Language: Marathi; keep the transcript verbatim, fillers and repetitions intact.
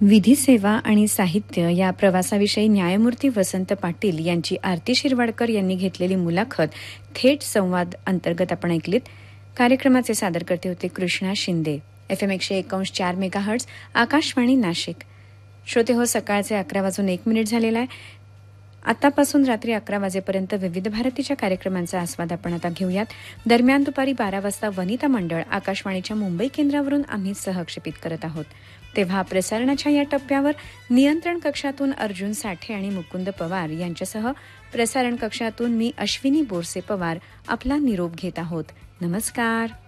विधी सेवा आणि साहित्य या प्रवासाविषयी न्यायमूर्ती वसंत पाटील यांची आरती शिरवाडकर यांनी घेतलेली मुलाखत थेट संवाद अंतर्गत आपण ऐकलीत. कार्यक्रमाचे सादरकर्ते होते कृष्णा शिंदे. एफ एम एकशे एकांश चार मेगाहर्ट्ज आकाशवाणी नाशिक. श्रोते हो, सकाळचे अकरा वाजून एक मिनिट झालेला आहे. आतापासून रात्री अकरा वाजेपर्यंत विविध भारतीच्या कार्यक्रमांचा आस्वाद आपण आता घेऊयात. दरम्यान दुपारी बारा वाजता वनिता मंडळ आकाशवाणीच्या मुंबई केंद्रावरून आम्ही सहक्षेपित करत आहोत. तेव्हा प्रसारणाच्या या टप्प्यावर नियंत्रण कक्षातून अर्जुन साठे आणि मुकुंद पवार यांच्यासह प्रसारण कक्षातून मी अश्विनी बोरसे पवार आपला निरोप घेत आहोत. नमस्कार.